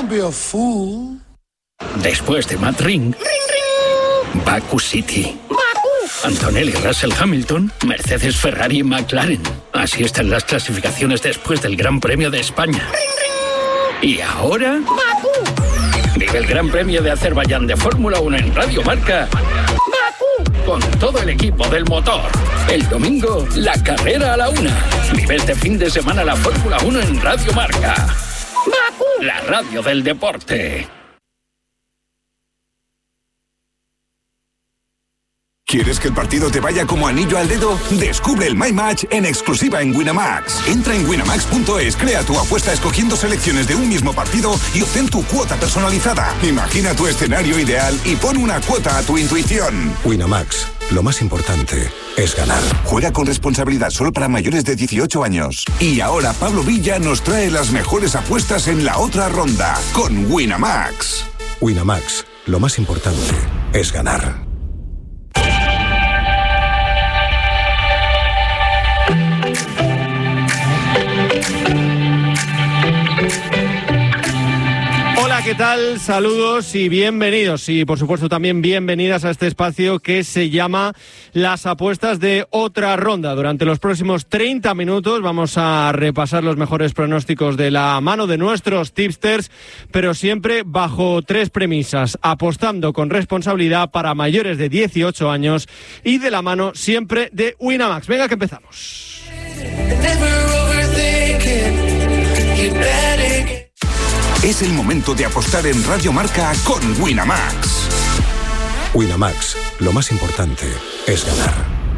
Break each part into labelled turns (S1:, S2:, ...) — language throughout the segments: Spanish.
S1: Don't be a fool.
S2: Después de Matt Ring, Baku City, Antonelli Russell Hamilton, Mercedes, Ferrari y McLaren. Así están las clasificaciones después del Gran Premio de España. Y ahora, vive el Gran Premio de Azerbaiyán de Fórmula 1 en Radio Marca, con todo el equipo del motor. El domingo, la carrera a la 1. Vive este fin de semana la Fórmula 1 en Radio Marca, la radio del deporte.
S3: ¿Quieres que el partido te vaya como anillo al dedo? Descubre el My Match en exclusiva en Winamax. Entra en winamax.es, crea tu apuesta escogiendo selecciones de un mismo partido y obtén tu cuota personalizada. Imagina tu escenario ideal y pon una cuota a tu intuición.
S4: Winamax, lo más importante es ganar.
S3: Juega con responsabilidad, solo para mayores de 18 años. Y ahora Pablo Villa nos trae las mejores apuestas en la otra ronda con Winamax.
S4: Winamax, lo más importante es ganar.
S5: ¿Qué tal? Saludos y bienvenidos, y por supuesto también bienvenidas a este espacio que se llama Las Apuestas de Otra Ronda. Durante los próximos 30 minutos vamos a repasar los mejores pronósticos de la mano de nuestros tipsters, pero siempre bajo 3 premisas: apostando con responsabilidad para mayores de 18 años y de la mano siempre de Winamax. Venga, que empezamos.
S3: Es el momento de apostar en Radio Marca con Winamax.
S4: Winamax, lo más importante es ganar.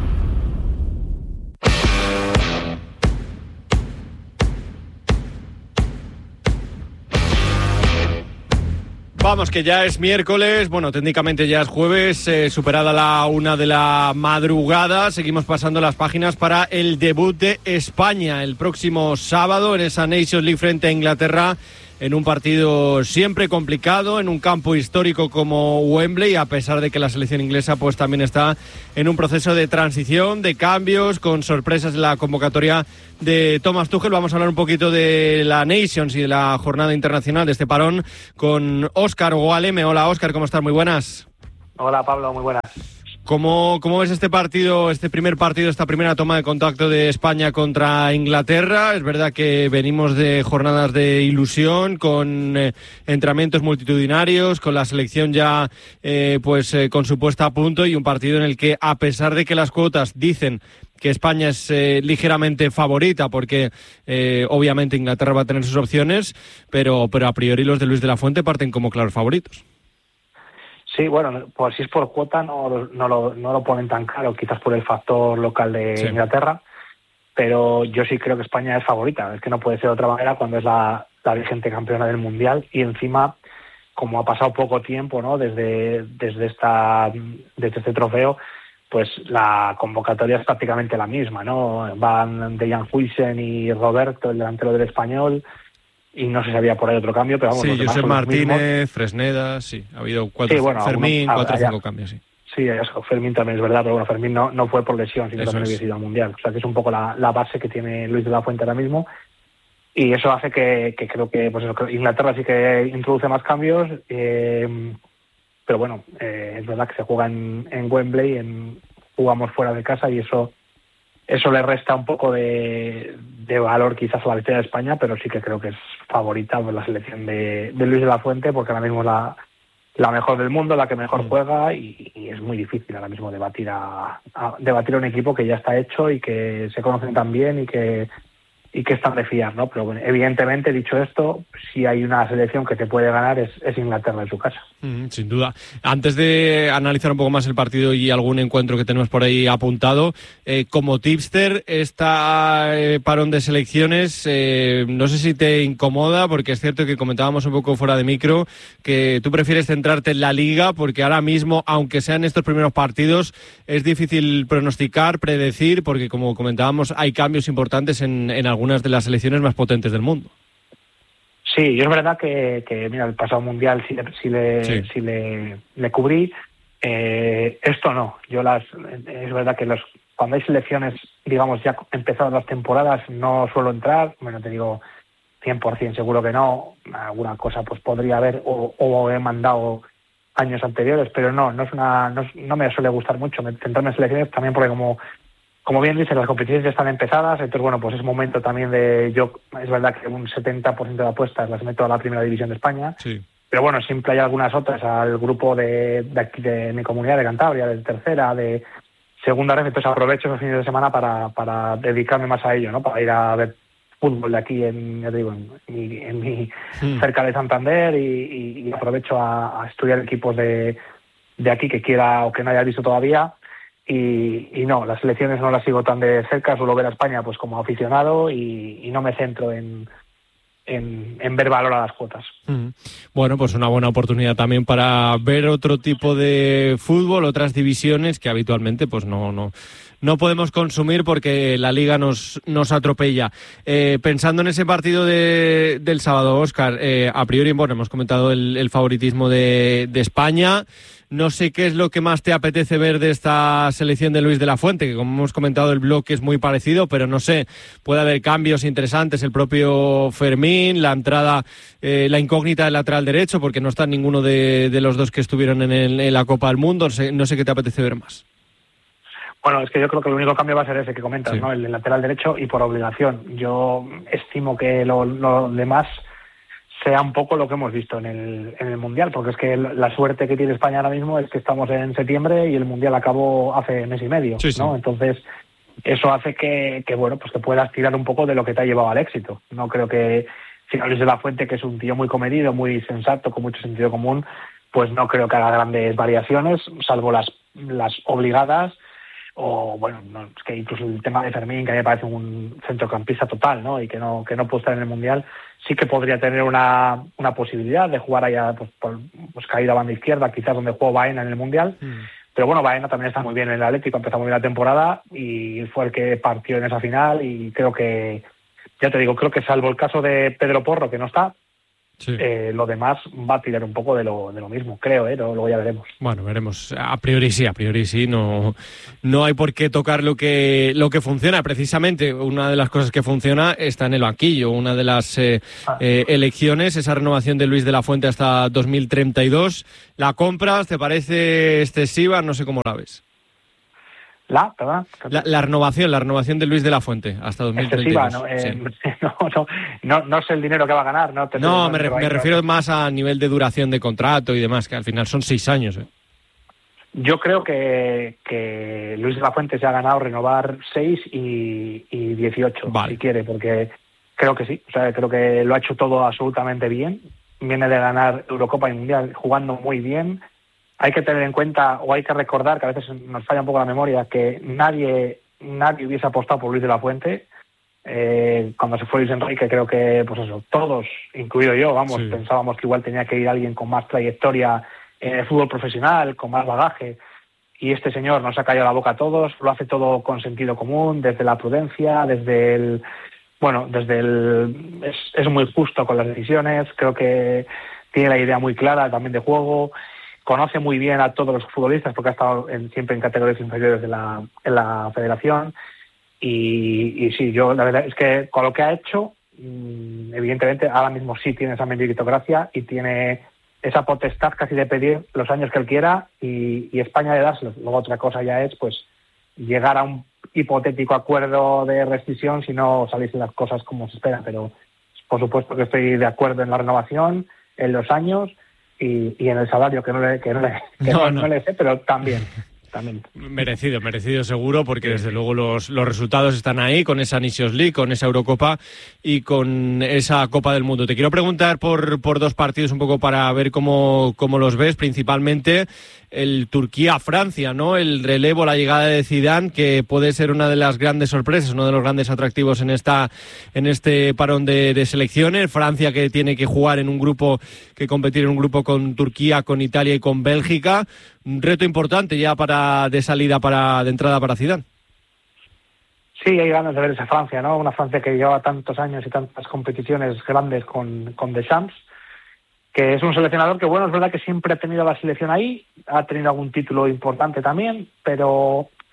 S5: Vamos, que ya es miércoles, bueno, técnicamente ya es jueves, superada la 1 de la madrugada. Seguimos pasando las páginas para el debut de España el próximo sábado en esa Nations League frente a Inglaterra, en un partido siempre complicado, en un campo histórico como Wembley, a pesar de que la selección inglesa pues también está en un proceso de transición, de cambios, con sorpresas en la convocatoria de Thomas Tuchel. Vamos a hablar un poquito de la Nations y de la jornada internacional, de este parón, con Óscar Gualeme. Hola Óscar, ¿cómo estás? Muy buenas.
S6: Hola Pablo, muy buenas.
S5: ¿Cómo ves este partido, este primer partido, esta primera toma de contacto de España contra Inglaterra? Es verdad que venimos de jornadas de ilusión, con entrenamientos multitudinarios, con la selección ya con su puesta a punto, y un partido en el que, a pesar de que las cuotas dicen que España es ligeramente favorita, porque obviamente Inglaterra va a tener sus opciones, pero a priori los de Luis de la Fuente parten como claros favoritos.
S6: Sí, bueno, pues si es por cuota no lo ponen tan claro, quizás por el factor local de Inglaterra, pero yo sí creo que España es favorita. Es que no puede ser de otra manera cuando es la vigente campeona del Mundial, y encima, como ha pasado poco tiempo, ¿no?, desde este trofeo, pues la convocatoria es prácticamente la misma, ¿no? Van Dejan Huijsen y Roberto, el delantero del Español, y no sé si había por ahí otro cambio, pero vamos.
S5: Sí, Josep Martínez, Fresneda, sí, ha habido 4 o 5 cambios, sí.
S6: Sí, eso, Fermín también es verdad, pero bueno, Fermín no fue por lesión, sino también había sido al Mundial. O sea, que es un poco la base que tiene Luis de la Fuente ahora mismo, y eso hace que creo que pues eso, Inglaterra sí que introduce más cambios, pero bueno, es verdad que se juega en Wembley, jugamos fuera de casa, y eso le resta un poco de valor quizás a la victoria de España, pero sí que creo que es favorita por la selección de Luis de la Fuente, porque ahora mismo es la mejor del mundo, la que mejor juega, y es muy difícil ahora mismo debatir a un equipo que ya está hecho y que se conocen tan bien y que están de fiar, ¿no? Pero bueno, evidentemente, dicho esto, si hay una selección que te puede ganar es Inglaterra en su casa.
S5: Sin duda. Antes de analizar un poco más el partido y algún encuentro que tenemos por ahí apuntado, como tipster, esta parón de selecciones, no sé si te incomoda, porque es cierto que comentábamos un poco fuera de micro que tú prefieres centrarte en la Liga, porque ahora mismo, aunque sean estos primeros partidos, es difícil pronosticar, predecir, porque como comentábamos, hay cambios importantes en algunas de las selecciones más potentes del mundo.
S6: Sí, yo es verdad que mira, el pasado Mundial sí le cubrí. Esto no. Es verdad que cuando hay selecciones, digamos, ya empezadas las temporadas, no suelo entrar. Bueno, te digo, 100% seguro que no. Alguna cosa pues podría haber o he mandado años anteriores, pero no me suele gustar mucho centrarme en selecciones, también porque como bien dices, las competiciones ya están empezadas, entonces bueno, pues es momento también es verdad que un 70% de apuestas las meto a la primera división de España,
S5: sí.
S6: Pero bueno, siempre hay algunas otras al grupo de aquí de mi comunidad de Cantabria, de tercera, de segunda red, entonces aprovecho los fines de semana para dedicarme más a ello, ¿no? Para ir a ver fútbol de aquí en mi cerca de Santander y aprovecho a estudiar equipos de aquí que quiera o que no haya visto todavía. Y no, las selecciones no las sigo tan de cerca, suelo ver a España pues como aficionado y no me centro en ver valor a las cuotas.
S5: Bueno, pues una buena oportunidad también para ver otro tipo de fútbol, otras divisiones que habitualmente pues no podemos consumir porque la Liga nos atropella. Pensando en ese partido del sábado, Óscar, a priori, bueno, hemos comentado el favoritismo de España. No sé qué es lo que más te apetece ver de esta selección de Luis de la Fuente, que como hemos comentado el bloque es muy parecido, pero no sé, puede haber cambios interesantes, el propio Fermín, la entrada, la incógnita del lateral derecho, porque no está ninguno de los dos que estuvieron en la Copa del Mundo, no sé qué te apetece ver más.
S6: Bueno, es que yo creo que el único cambio va a ser ese que comentas, sí, ¿no? El lateral derecho y por obligación. Yo estimo que lo demás sea un poco lo que hemos visto en el Mundial, porque es que la suerte que tiene España ahora mismo es que estamos en septiembre y el Mundial acabó hace mes y medio, sí, ¿no? Sí. Entonces, eso hace que bueno, pues que puedas tirar un poco de lo que te ha llevado al éxito. No creo que, si Luis de la Fuente, que es un tío muy comedido, muy sensato, con mucho sentido común, pues no creo que haga grandes variaciones, salvo las obligadas. O bueno, es que incluso el tema de Fermín, que a mí me parece un centrocampista total, ¿no? Y que no puede estar en el Mundial, sí que podría tener una posibilidad de jugar allá pues caída a banda izquierda, quizás donde jugó Baena en el Mundial. Pero bueno, Baena también está muy bien en el Atlético, empezó muy bien la temporada y fue el que partió en esa final y creo que, ya te digo, creo que salvo el caso de Pedro Porro, que no está, sí, lo demás va a tirar un poco de lo mismo, creo, luego ya veremos.
S5: Bueno, veremos. A priori sí, no hay por qué tocar lo que funciona. Precisamente una de las cosas que funciona está en el banquillo, una de las elecciones, esa renovación de Luis de la Fuente hasta 2032. ¿La compras? ¿Te parece excesiva? No sé cómo la ves. La renovación de Luis de la Fuente hasta 2032.
S6: No sé el dinero que va a ganar.
S5: Me refiero más a nivel de duración de contrato y demás, que al final son 6 años.
S6: Yo creo que Luis de la Fuente se ha ganado renovar 6 y 18, vale, si quiere, porque creo que sí. O sea, creo que lo ha hecho todo absolutamente bien. Viene de ganar Eurocopa y Mundial jugando muy bien. Hay que tener en cuenta, o hay que recordar, que a veces nos falla un poco la memoria, que nadie hubiese apostado por Luis de la Fuente. Cuando se fue Luis Enrique, creo que, pues eso, todos, incluido yo, sí, pensábamos que igual tenía que ir alguien con más trayectoria en el fútbol profesional, con más bagaje. Y este señor nos ha callado la boca a todos, lo hace todo con sentido común, desde la prudencia, es muy justo con las decisiones, creo que tiene la idea muy clara también de juego. Conoce muy bien a todos los futbolistas porque ha estado siempre en categorías inferiores en la federación y sí, yo la verdad es que con lo que ha hecho, evidentemente ahora mismo sí tiene esa meritocracia y tiene esa potestad casi de pedir los años que él quiera y España de dárselos. Luego otra cosa ya es pues llegar a un hipotético acuerdo de rescisión si no saliesen las cosas como se espera, pero por supuesto que estoy de acuerdo en la renovación, en los años y en el salario, que no le sé, pero también.
S5: Merecido seguro, porque desde luego los resultados están ahí, con esa Nations League, con esa Eurocopa y con esa Copa del Mundo. Te quiero preguntar por 2 partidos un poco para ver cómo los ves, principalmente el Turquía-Francia, ¿no? El relevo, la llegada de Zidane, que puede ser una de las grandes sorpresas, uno de los grandes atractivos en este parón de selecciones. Francia, que tiene que jugar competir en un grupo con Turquía, con Italia y con Bélgica. Un reto importante ya de entrada para Zidane.
S6: Sí, hay ganas de ver esa Francia, ¿no? Una Francia que lleva tantos años y tantas competiciones grandes con Deschamps, que es un seleccionador que, bueno, es verdad que siempre ha tenido la selección ahí, ha tenido algún título importante también, pero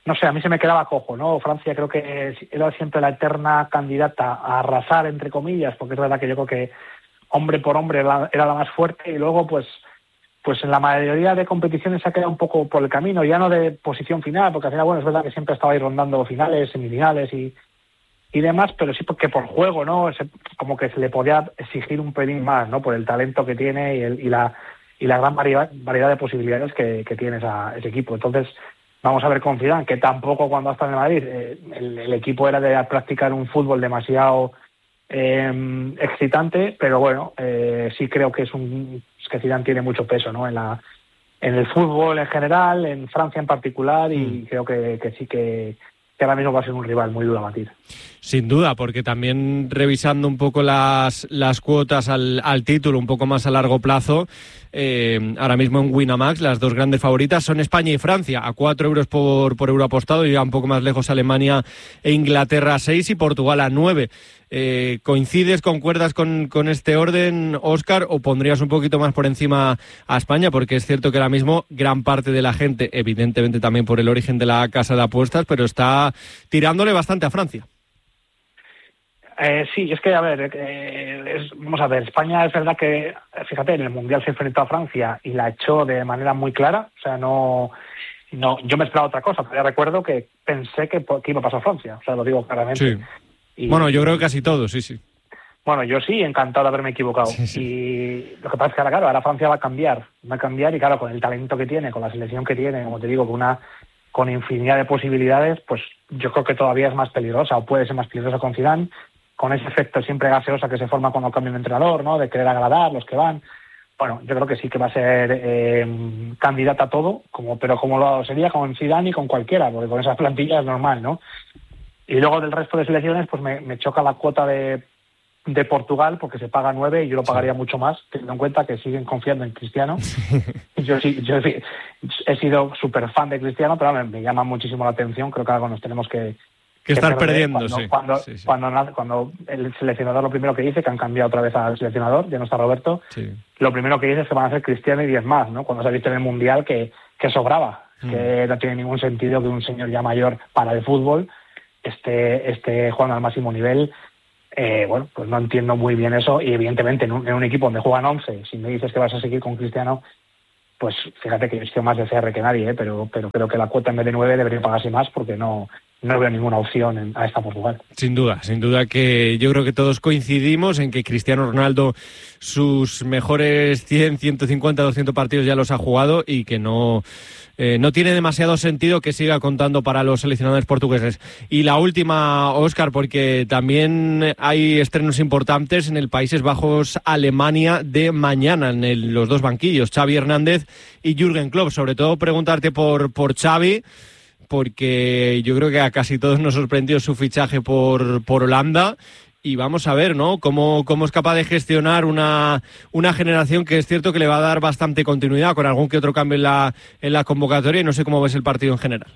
S6: no sé, a mí se me quedaba cojo, ¿no? Francia creo que era siempre la eterna candidata a arrasar, entre comillas, porque es verdad que yo creo que hombre por hombre era la más fuerte, y luego pues en la mayoría de competiciones se ha quedado un poco por el camino, ya no de posición final, porque al final, bueno, es verdad que siempre estaba ahí rondando finales, semifinales y demás, pero sí porque por juego, ¿no? Como que se le podía exigir un pelín más, ¿no? Por el talento que tiene y la gran variedad de posibilidades que tiene ese equipo. Entonces, vamos a ver con Zidane, que tampoco cuando hasta en el Madrid el equipo era de practicar un fútbol demasiado excitante, pero bueno, sí creo que que Zidane tiene mucho peso, ¿no? En el fútbol en general, en Francia en particular, y creo que sí que ahora mismo va a ser un rival muy duro a batir.
S5: Sin duda, porque también revisando un poco las cuotas al título, un poco más a largo plazo, ahora mismo en Winamax las dos grandes favoritas son España y Francia, a 4 euros por euro apostado, y ya un poco más lejos Alemania e Inglaterra a 6 y Portugal a 9. ¿Coincides, concuerdas con este orden, Óscar, o pondrías un poquito más por encima a España? Porque es cierto que ahora mismo gran parte de la gente, evidentemente también por el origen de la casa de apuestas, pero está tirándole bastante a Francia.
S6: Sí, es que, a ver, vamos a ver, España es verdad que, fíjate, en el Mundial se enfrentó a Francia y la echó de manera muy clara, o sea, no, yo me esperaba otra cosa, pero ya recuerdo que pensé que iba a pasar Francia, o sea, lo digo claramente.
S5: Sí. Bueno, yo creo que casi todos, sí.
S6: Bueno, yo sí, encantado de haberme equivocado. Sí. Y lo que pasa es que ahora Francia va a cambiar, y claro, con el talento que tiene, con la selección que tiene, como te digo, con infinidad de posibilidades, pues yo creo que todavía es más peligrosa, o puede ser más peligrosa con Zidane, con ese efecto siempre gaseosa que se forma cuando cambia un entrenador, ¿no? De querer agradar los que van. Bueno, yo creo que sí que va a ser candidata a todo, pero como lo sería con Zidane y con cualquiera, porque con esas plantillas es normal, ¿no? Y luego del resto de selecciones, pues me choca la cuota de Portugal, porque se paga 9 y yo lo pagaría mucho más, teniendo en cuenta que siguen confiando en Cristiano. Yo he sido súper fan de Cristiano, pero me llama muchísimo la atención. Creo que algo nos tenemos que
S5: estar perdiendo,
S6: cuando el seleccionador lo primero que dice, que han cambiado otra vez al seleccionador, ya no está Roberto, lo primero que dice es que van a ser Cristiano y 10 más, ¿no? Cuando se ha visto en el Mundial que sobraba, que no tiene ningún sentido que un señor ya mayor para el fútbol esté jugando al máximo nivel. Bueno, pues no entiendo muy bien eso, y evidentemente en un equipo donde juegan 11, si me dices que vas a seguir con Cristiano, pues fíjate que yo estoy más de CR que nadie, pero creo que la cuota en vez de 9 debería pagarse más, porque no veo ninguna opción a esta Portugal.
S5: Sin duda que yo creo que todos coincidimos en que Cristiano Ronaldo sus mejores 100, 150, 200 partidos ya los ha jugado, y que no tiene demasiado sentido que siga contando para los seleccionadores portugueses. Y la última, Óscar, porque también hay estrenos importantes en el Países Bajos-Alemania de mañana, en los dos banquillos, Xavi Hernández y Jürgen Klopp. Sobre todo preguntarte por Xavi, porque yo creo que a casi todos nos sorprendió su fichaje por Holanda, y vamos a ver, ¿no?, cómo es capaz de gestionar una generación que es cierto que le va a dar bastante continuidad, con algún que otro cambio en la convocatoria, y no sé cómo ves el partido en general.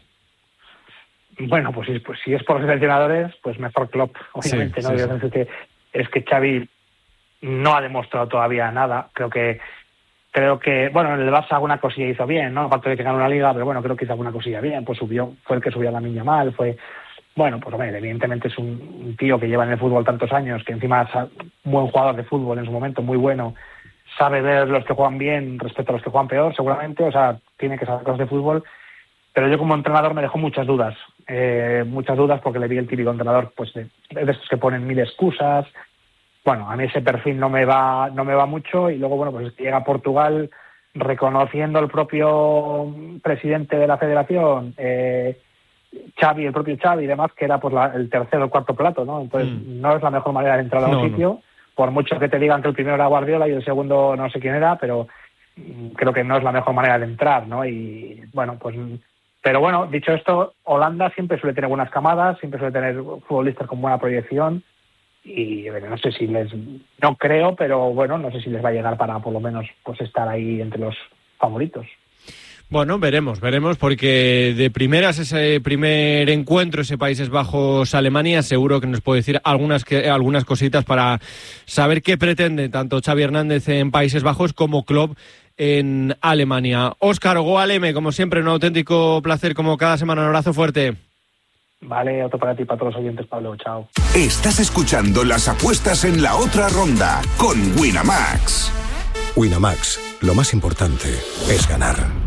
S6: Bueno, pues si es por los seleccionadores, pues mejor Klopp, obviamente, sí, ¿no? Sí. Es que Xavi no ha demostrado todavía nada. Creo que bueno, en el Barça alguna cosilla hizo bien, ¿no? Aparte de que ganó una liga, pero bueno, creo que hizo alguna cosilla bien, pues fue el que subió a Lamine Yamal, bueno, pues hombre, evidentemente es un tío que lleva en el fútbol tantos años, que encima es un buen jugador de fútbol en su momento, muy bueno, sabe ver los que juegan bien respecto a los que juegan peor, seguramente, o sea, tiene que saber cosas de fútbol, pero yo como entrenador me dejó muchas dudas porque le vi el típico entrenador, pues de estos que ponen mil excusas. Bueno, a mí ese perfil no me va mucho, y luego, bueno, pues llega a Portugal reconociendo el propio presidente de la federación, Xavi, el propio Xavi y demás, que era pues el tercer o el cuarto plato, ¿no? Entonces no es la mejor manera de entrar a un sitio, por mucho que te digan que el primero era Guardiola y el segundo no sé quién era, pero creo que no es la mejor manera de entrar, ¿no? Y bueno, pues... Pero bueno, dicho esto, Holanda siempre suele tener buenas camadas, siempre suele tener futbolistas con buena proyección, y bueno, no sé si no creo, pero bueno, no sé si les va a llegar para por lo menos pues estar ahí entre los favoritos.
S5: Bueno, veremos, porque de primeras ese primer encuentro, ese Países Bajos-Alemania, seguro que nos puede decir algunas cositas para saber qué pretende tanto Xavi Hernández en Países Bajos como Klopp en Alemania. Óscar Goaleme, como siempre, un auténtico placer como cada semana. Un abrazo fuerte.
S6: Vale, otro para ti, para todos los oyentes, Pablo. Chao.
S3: Estás escuchando las apuestas en la otra ronda con Winamax.
S4: Winamax, lo más importante es ganar.